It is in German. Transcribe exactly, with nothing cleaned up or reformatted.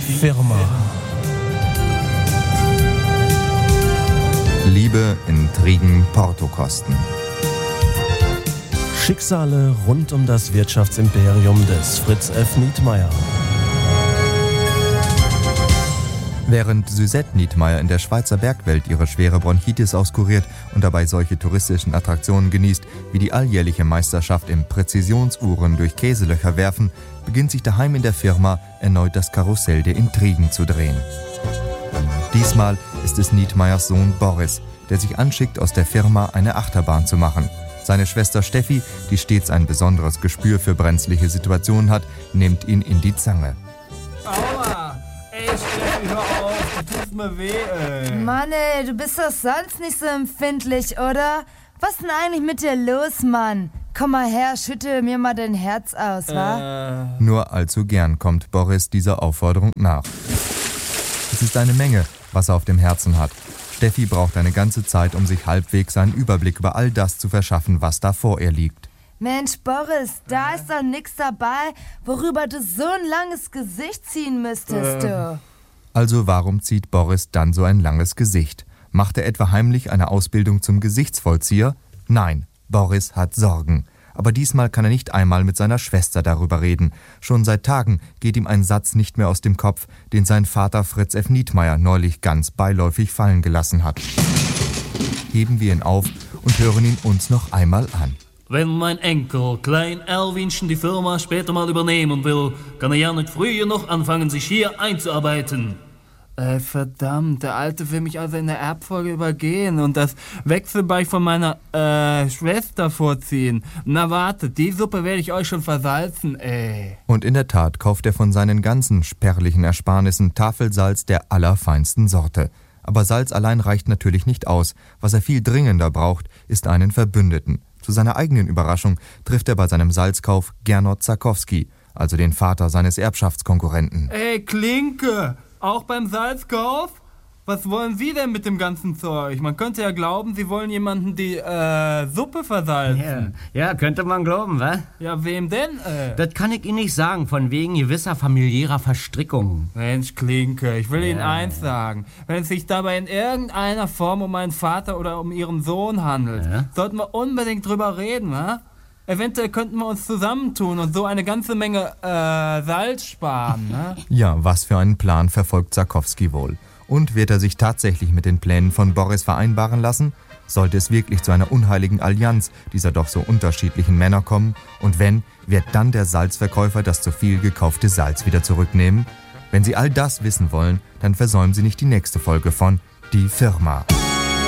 Firma. Liebe, Intrigen, Portokosten. Schicksale rund um das Wirtschaftsimperium des Fritz F. Nietmeyer. Während Suzette Nietmeyer in der Schweizer Bergwelt ihre schwere Bronchitis auskuriert und dabei solche touristischen Attraktionen genießt, wie die alljährliche Meisterschaft im Präzisionsuhren durch Käselöcher werfen, beginnt sich daheim in der Firma erneut das Karussell der Intrigen zu drehen. Diesmal ist es Nietmeyers Sohn Boris, der sich anschickt, aus der Firma eine Achterbahn zu machen. Seine Schwester Steffi, die stets ein besonderes Gespür für brenzliche Situationen hat, nimmt ihn in die Zange. Aua! Ey, Steffi, hör auf, du tust mir weh, ey. Mann, ey, du bist doch sonst nicht so empfindlich, oder? Was ist denn eigentlich mit dir los, Mann? Komm mal her, schütte mir mal dein Herz aus, wa? Äh. Nur allzu gern kommt Boris dieser Aufforderung nach. Es ist eine Menge, was er auf dem Herzen hat. Steffi braucht eine ganze Zeit, um sich halbwegs einen Überblick über all das zu verschaffen, was da vor ihr liegt. Mensch, Boris, da ist doch nichts dabei, worüber du so ein langes Gesicht ziehen müsstest, du. Also warum zieht Boris dann so ein langes Gesicht? Macht er etwa heimlich eine Ausbildung zum Gesichtsvollzieher? Nein, Boris hat Sorgen. Aber diesmal kann er nicht einmal mit seiner Schwester darüber reden. Schon seit Tagen geht ihm ein Satz nicht mehr aus dem Kopf, den sein Vater Fritz F. Nietmeyer neulich ganz beiläufig fallen gelassen hat. Heben wir ihn auf und hören ihn uns noch einmal an. Wenn mein Enkel Klein Erwinchen die Firma später mal übernehmen will, kann er ja nicht früher noch anfangen, sich hier einzuarbeiten. Ey, verdammt, der Alte will mich also in der Erbfolge übergehen und das Wechselbalg von meiner, äh, Schwester vorziehen. Na wartet, die Suppe werde ich euch schon versalzen, ey. Und in der Tat kauft er von seinen ganzen spärlichen Ersparnissen Tafelsalz der allerfeinsten Sorte. Aber Salz allein reicht natürlich nicht aus. Was er viel dringender braucht, ist einen Verbündeten. Zu seiner eigenen Überraschung trifft er bei seinem Salzkauf Gernot Zakowski, also den Vater seines Erbschaftskonkurrenten. Ey, Klinke! Auch beim Salzkauf? Was wollen Sie denn mit dem ganzen Zeug? Man könnte ja glauben, Sie wollen jemanden die äh, Suppe versalzen. Ja, ja, könnte man glauben, wa? Ja, wem denn? Äh? Das kann ich Ihnen nicht sagen, von wegen gewisser familiärer Verstrickungen. Mensch, Klinke, ich will ja. Ihnen eins sagen. Wenn es sich dabei in irgendeiner Form um meinen Vater oder um Ihren Sohn handelt, ja. sollten wir unbedingt drüber reden, wa? Eventuell könnten wir uns zusammentun und so eine ganze Menge äh, Salz sparen, ne? Ja, was für einen Plan verfolgt Zakowski wohl? Und wird er sich tatsächlich mit den Plänen von Boris vereinbaren lassen? Sollte es wirklich zu einer unheiligen Allianz dieser doch so unterschiedlichen Männer kommen? Und wenn, wird dann der Salzverkäufer das zu viel gekaufte Salz wieder zurücknehmen? Wenn Sie all das wissen wollen, dann versäumen Sie nicht die nächste Folge von Die Firma.